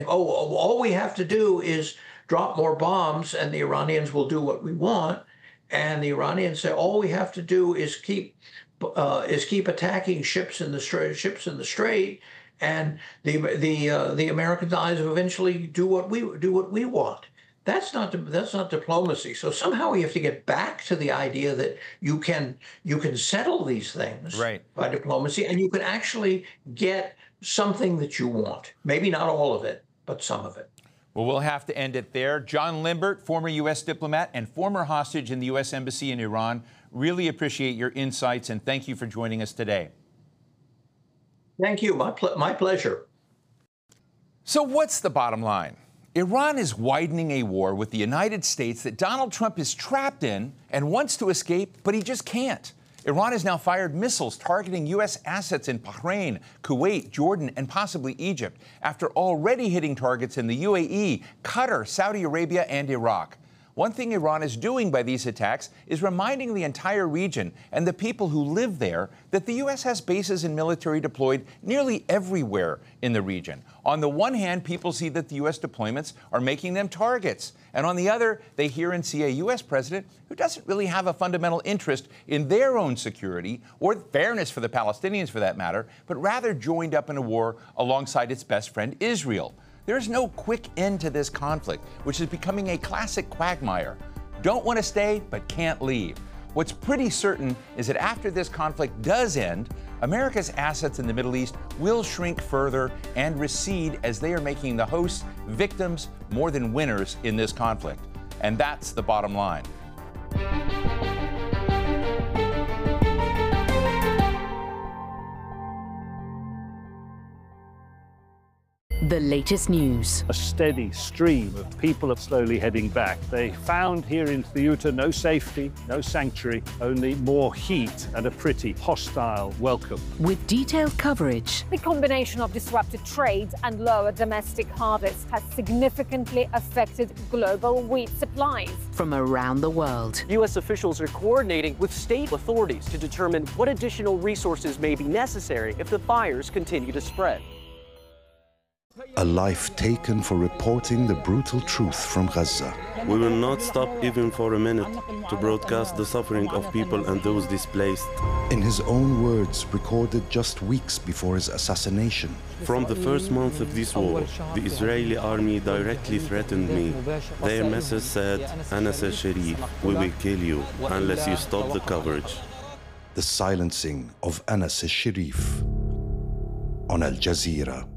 all we have to do is drop more bombs and the Iranians will do what we want. And the Iranians say all we have to do is keep attacking ships in the strait, and the American eyes will eventually do what we want. That's not diplomacy. So somehow we have to get back to the idea that you can settle these things by diplomacy, and you can actually get something that you want. Maybe not all of it, but some of it. Well, we'll have to end it there. John Limbert, former U.S. diplomat and former hostage in the U.S. Embassy in Iran, really appreciate your insights, and thank you for joining us today. Thank you. My pleasure. So what's the bottom line? Iran is widening a war with the United States that Donald Trump is trapped in and wants to escape, but he just can't. Iran has now fired missiles targeting U.S. assets in Bahrain, Kuwait, Jordan, and possibly Egypt, after already hitting targets in the UAE, Qatar, Saudi Arabia, and Iraq. One thing Iran is doing by these attacks is reminding the entire region and the people who live there that the U.S. has bases and military deployed nearly everywhere in the region. On the one hand, people see that the U.S. deployments are making them targets. And on the other, they hear and see a U.S. president who doesn't really have a fundamental interest in their own security or fairness for the Palestinians, for that matter, but rather joined up in a war alongside its best friend, Israel. There's no quick end to this conflict, which is becoming a classic quagmire. Don't want to stay, but can't leave. What's pretty certain is that after this conflict does end, America's assets in the Middle East will shrink further and recede as they are making the hosts victims more than winners in this conflict. And that's the bottom line. The latest news. A steady stream of people are slowly heading back. They found here in Ceuta no safety, no sanctuary, only more heat and a pretty hostile welcome. With detailed coverage. The combination of disrupted trade and lower domestic harvests has significantly affected global wheat supplies. From around the world. U.S. officials are coordinating with state authorities to determine what additional resources may be necessary if the fires continue to spread. A life taken for reporting the brutal truth from Gaza. We will not stop even for a minute to broadcast the suffering of people and those displaced. In his own words, recorded just weeks before his assassination. From the first month of this war, the Israeli army directly threatened me. Their message said, Anas al-Sharif, we will kill you unless you stop the coverage. The silencing of Anas al-Sharif on Al Jazeera.